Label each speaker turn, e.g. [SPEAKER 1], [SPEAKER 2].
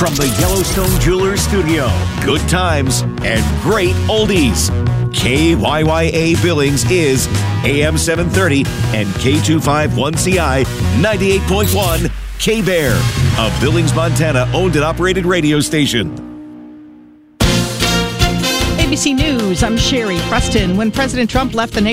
[SPEAKER 1] From the Yellowstone Jewelers Studio, good times and great oldies. KYYA Billings is AM 730 and K251CI 98.1 K-Bear, a Billings, Montana owned and operated radio station.
[SPEAKER 2] ABC News, I'm Sherry Preston. When President Trump left the nation